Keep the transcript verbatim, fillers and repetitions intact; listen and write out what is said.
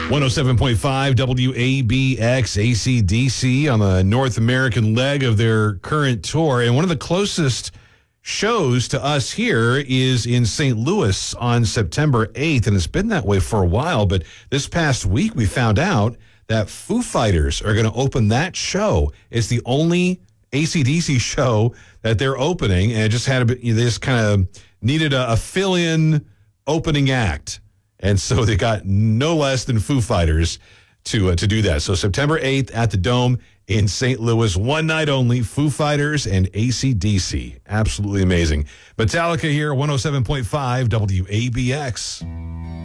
one oh seven point five W A B X, A C D C on the North American leg of their current tour. And one of the closest shows to us here is in Saint Louis on September eighth. And it's been that way for a while. But this past week, we found out that Foo Fighters are going to open that show. It's the only A C D C show that they're opening. And it just had a bit, they just kind of needed a, a fill-in opening act. And so they got no less than Foo Fighters to uh, to do that. So September eighth at the Dome in Saint Louis, one night only, Foo Fighters and A C D C. Absolutely amazing. Metallica here, one oh seven point five W A B X.